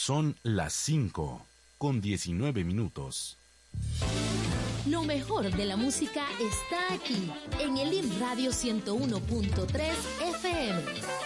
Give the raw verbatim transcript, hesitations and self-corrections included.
Son las cinco con diecinueve minutos. Lo mejor de la música está aquí, en el I M Radio ciento uno punto tres F M.